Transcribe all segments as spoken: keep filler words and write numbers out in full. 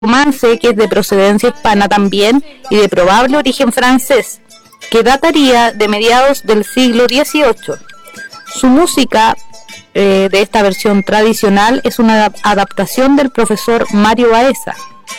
romance que es de procedencia hispana también y de probable origen francés, que dataría de mediados del siglo dieciocho. Su música eh, de esta versión tradicional es una adaptación del profesor Mario Baeza.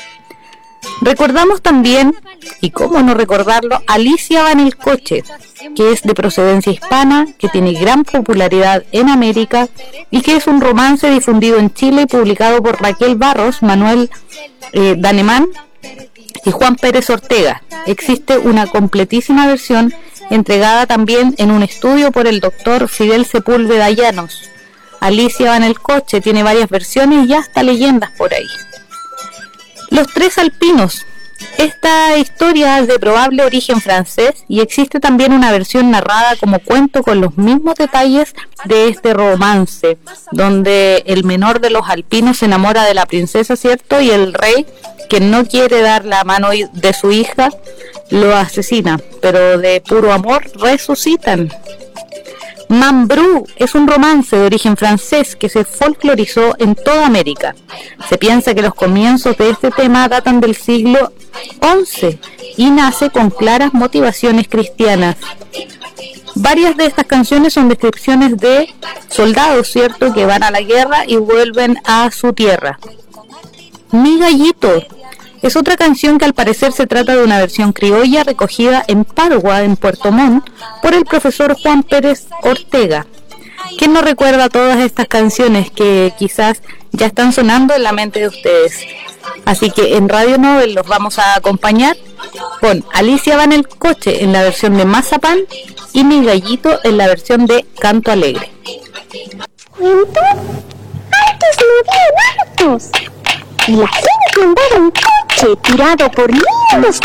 Recordamos también, y cómo no recordarlo, Alicia va en el coche, que es de procedencia hispana, que tiene gran popularidad en América y que es un romance difundido en Chile y publicado por Raquel Barros, Manuel eh, Danemán y Juan Pérez Ortega. Existe una completísima versión entregada también en un estudio por el doctor Fidel Sepúlveda Llanos. Alicia va en el coche tiene varias versiones y hasta leyendas por ahí. Los tres alpinos. Esta historia es de probable origen francés y existe también una versión narrada como cuento con los mismos detalles de este romance, donde el menor de los alpinos se enamora de la princesa, ¿cierto? Y el rey, que no quiere dar la mano de su hija, lo asesina, pero de puro amor resucitan. Mambrú es un romance de origen francés que se folclorizó en toda América. Se piensa que los comienzos de este tema datan del siglo once y nace con claras motivaciones cristianas. Varias de estas canciones son descripciones de soldados, ¿cierto?, que van a la guerra y vuelven a su tierra. Mi gallito es otra canción que al parecer se trata de una versión criolla recogida en Pargua, en Puerto Montt, por el profesor Juan Pérez Ortega. ¿Quién no recuerda todas estas canciones que quizás ya están sonando en la mente de ustedes? Así que en Radio Nobel los vamos a acompañar con Alicia va en el coche en la versión de Mazapán y Mi gallito en la versión de Canto Alegre. ¿Cuento? ¡Hartos no bien hartos! Y la gente andaba en coche tirado por niños